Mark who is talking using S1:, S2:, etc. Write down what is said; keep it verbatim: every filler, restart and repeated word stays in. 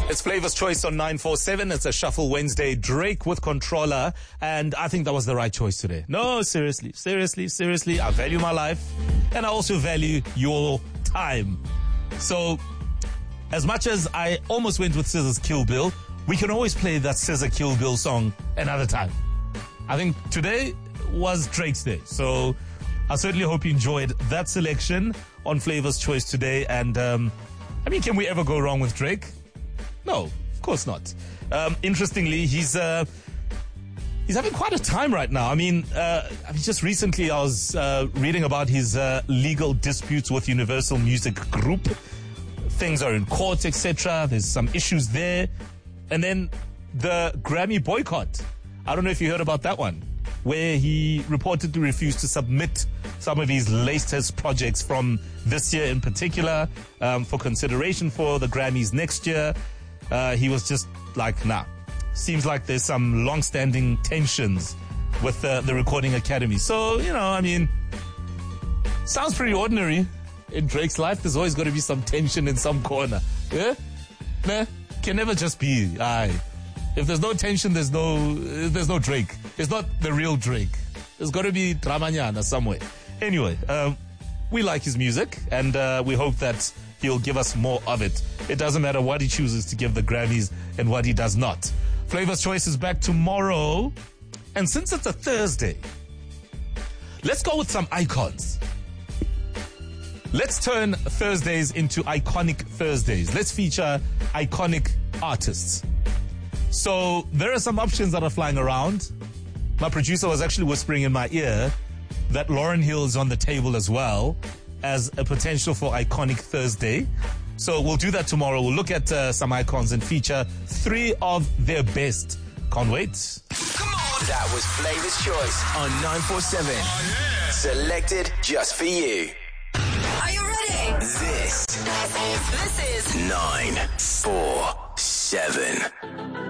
S1: It's Flavor's Choice on nine four seven. It's a Shuffle Wednesday. Drake with Controller. And I think that was the right choice today. No, seriously, seriously, seriously. I value my life. And I also value your time. So, as much as I almost went with Scissor's Kill Bill, we can always play that Scissor Kill Bill song another time. I think today was Drake's day. So, I certainly hope you enjoyed that selection on Flavor's Choice today. And, um, I mean, can we ever go wrong with Drake? No, of course not. Um, interestingly, he's uh, he's having quite a time right now. I mean, uh, I mean just recently I was uh, reading about his uh, legal disputes with Universal Music Group. Things are in court, et cetera. There's some issues there. And then the Grammy boycott. I don't know if you heard about that one, where he reportedly refused to submit some of his latest projects from this year in particular um, for consideration for the Grammys next year. Uh, he was just like, nah. Seems like there's some long-standing tensions with uh, the Recording Academy. So, you know, I mean, sounds pretty ordinary in Drake's life. There's always got to be some tension in some corner. Yeah? Nah, can never just be. Aye. If there's no tension, there's no there's no Drake. It's not the real Drake. There's got to be Dramanyana somewhere. Anyway, um, we like his music, and uh, we hope that he'll give us more of it. It doesn't matter what he chooses to give the Grammys and what he does not. Flavor's Choice is back tomorrow. And since it's a Thursday, let's go with some icons. Let's turn Thursdays into iconic Thursdays. Let's feature iconic artists. So there are some options that are flying around. My producer was actually whispering in my ear that Lauryn Hill is on the table as well as a potential for iconic Thursday. So we'll do that tomorrow. We'll look at uh, some icons and feature three of their best. Can't wait.
S2: Come on! That was Flavor's Choice on nine four seven. Oh, yeah. Selected just for you.
S3: Are you ready?
S2: This,
S3: This is
S2: nine four seven.